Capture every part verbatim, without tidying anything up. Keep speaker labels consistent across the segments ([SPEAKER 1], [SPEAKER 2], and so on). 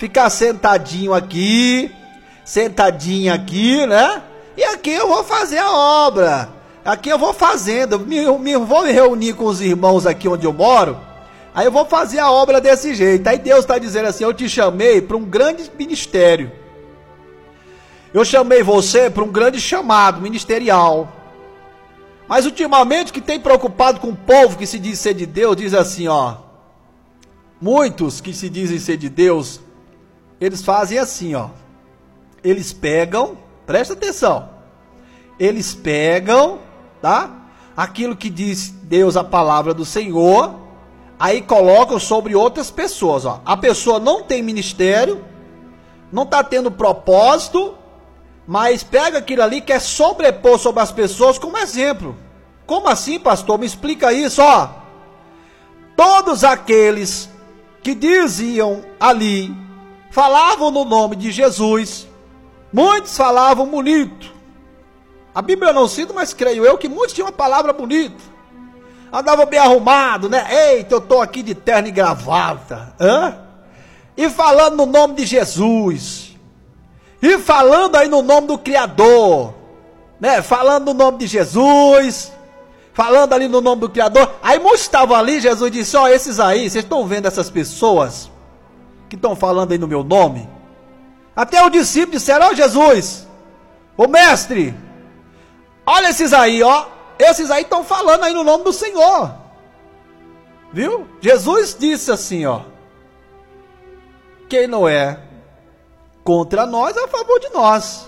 [SPEAKER 1] ficar sentadinho aqui, sentadinho aqui, né? E aqui eu vou fazer a obra. Aqui eu vou fazendo, me, me, vou me reunir com os irmãos aqui onde eu moro. Aí eu vou fazer a obra desse jeito. Aí Deus está dizendo assim: eu te chamei para um grande ministério. Eu chamei você para um grande chamado ministerial. Mas ultimamente o que tem preocupado com o povo que se diz ser de Deus, diz assim, ó. Muitos que se dizem ser de Deus, eles fazem assim, ó. Eles pegam, presta atenção. Eles pegam, tá? Aquilo que diz Deus, a palavra do Senhor, aí colocam sobre outras pessoas, ó. A pessoa não tem ministério, não está tendo propósito, mas pega aquilo ali que quer sobrepor sobre as pessoas como exemplo. Como assim, pastor? Me explica isso, ó. Todos aqueles que diziam ali, falavam no nome de Jesus, muitos falavam bonito. A Bíblia não cita, mas creio eu que muitos tinham uma palavra bonita. Andavam bem arrumado, né? Eita, eu estou aqui de terno e gravata. Hã? E falando no nome de Jesus. E falando aí no nome do Criador. Né? Falando no nome de Jesus. Falando ali no nome do Criador. Aí muitos estavam ali, Jesus disse, ó, esses aí, vocês estão vendo essas pessoas que estão falando aí no meu nome? Até os discípulos disseram, ó Jesus, ô mestre, olha esses aí, ó. Esses aí estão falando aí no nome do Senhor. Viu? Jesus disse assim, ó. Quem não é contra nós é a favor de nós.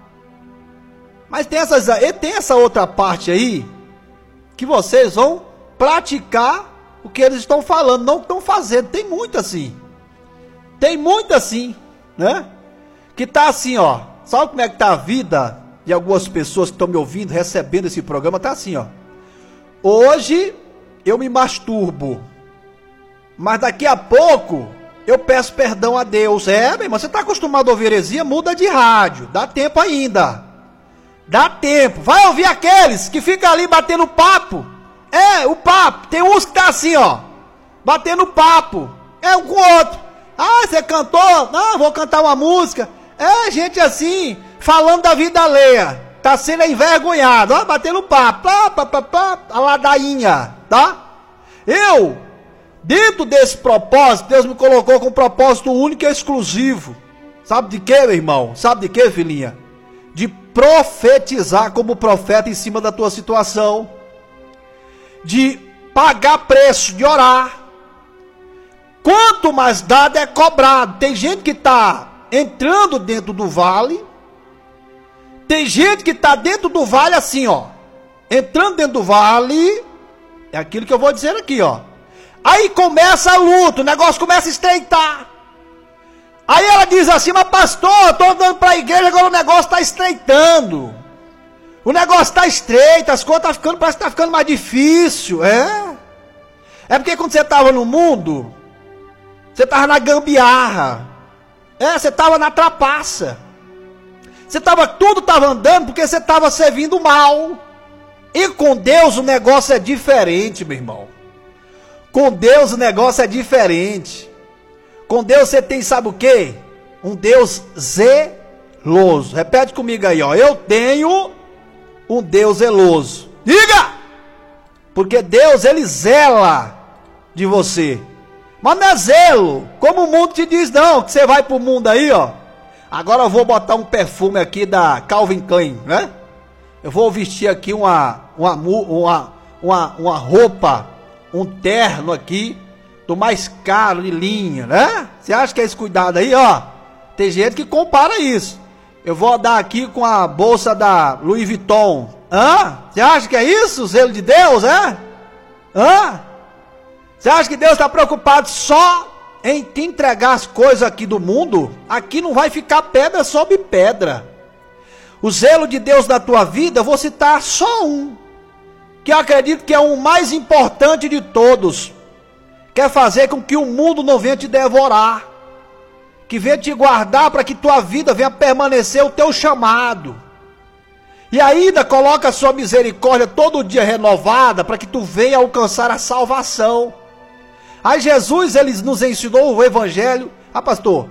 [SPEAKER 1] Mas tem, essas, tem essa outra parte aí, que vocês vão praticar o que eles estão falando, não estão fazendo. Tem muito assim. Tem muito assim, né? Que tá assim, ó. Sabe como é que tá a vida de algumas pessoas que estão me ouvindo, recebendo esse programa? Tá assim, ó. Hoje eu me masturbo, mas daqui a pouco eu peço perdão a Deus. É, meu irmão, você está acostumado a ouvir heresia? Muda de rádio, dá tempo ainda. Dá tempo. Vai ouvir aqueles que ficam ali batendo papo. É, o papo. Tem uns que tá assim, ó, batendo papo. É um com o outro. Ah, você cantou? Não, vou cantar uma música. É, gente assim, falando da vida alheia. Tá sendo envergonhado, ó, batendo papo. Pá, pá, pá, pá, a ladainha, tá? Eu, dentro desse propósito, Deus me colocou com um propósito único e exclusivo. Sabe de quê, meu irmão? Sabe de quê, filhinha? De profetizar como profeta em cima da tua situação. De pagar preço, de orar. Quanto mais dado é cobrado. Tem gente que está entrando dentro do vale. Tem gente que está dentro do vale assim, ó. Entrando dentro do vale. É aquilo que eu vou dizer aqui, ó. Aí começa a luta, o negócio começa a estreitar. Aí ela diz assim, mas pastor, eu estou andando para a igreja, agora o negócio está estreitando. O negócio está estreito, as coisas estão ficando, parece que está ficando mais difícil. É? É porque quando você estava no mundo, você estava na gambiarra. É, você estava na trapaça. Você estava, tudo estava andando porque você estava servindo mal. E com Deus o negócio é diferente, meu irmão. Com Deus o negócio é diferente. Com Deus você tem, sabe o quê? Um Deus zeloso. Repete comigo aí, ó. Eu tenho um Deus zeloso. Diga! Porque Deus, ele zela de você. Mas não é zelo, como o mundo te diz, não. Que você vai pro mundo aí, ó. Agora eu vou botar um perfume aqui da Calvin Klein, né? Eu vou vestir aqui uma, uma, uma, uma, uma roupa, um terno aqui, do mais caro de linha, né? Você acha que é esse cuidado aí, ó? Tem gente que compara isso. Eu vou andar aqui com a bolsa da Louis Vuitton. Hã? Você acha que é isso? O zelo de Deus, é? Hã? Você acha que Deus está preocupado só em te entregar as coisas aqui do mundo? Aqui não vai ficar pedra sobre pedra. O zelo de Deus na tua vida, eu vou citar só um, que eu acredito que é o mais importante de todos. Quer fazer com que o mundo não venha te devorar, que venha te guardar para que tua vida venha permanecer o teu chamado. E ainda coloca a sua misericórdia todo dia renovada para que tu venha alcançar a salvação. Aí Jesus, ele nos ensinou o evangelho. Ah, pastor,